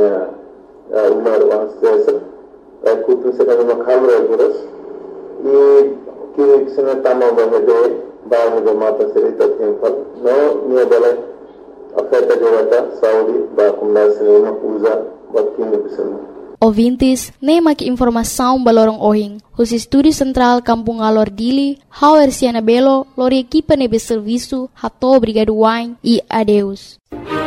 Umar Wansesa, Kutu Sekana Makhamra Guras, e que se não está mal bairro do Mata Serita Temple, não minha bela afeta direta saúde da comunidade cinema usa batinho pessoal. Ouvintes, nem mak informação balorong ohing, os estúdio central Kampung Alor Dili, Hauer Siana Belo, lori equipa nebe serviço, hato obrigado wine e adeus.